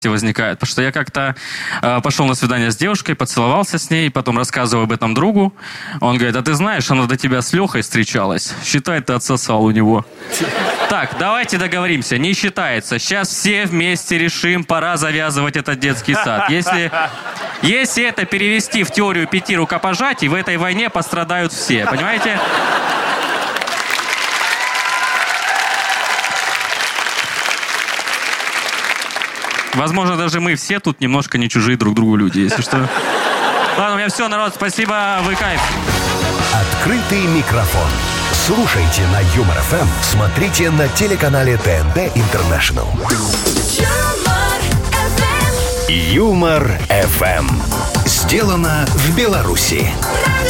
возникает. Потому что я как-то пошел на свидание с девушкой, поцеловался с ней, потом рассказываю об этом другу. Он говорит, а ты знаешь, она до тебя с Лехой встречалась. Считай, ты отсосал у него. Так, давайте договоримся, не считается. Сейчас все вместе решим, пора завязывать этот детский сад. Если это перевести в теорию 5 рукопожатий, в этой войне пострадают все, понимаете? Возможно, даже мы все тут немножко не чужие друг другу люди, если что. Ладно, у меня все, народ, спасибо, вы кайф. Открытый микрофон. Слушайте на Юмор ФМ, смотрите на телеканале ТНТ Интернешнл. Юмор ФМ. Сделано в Беларуси.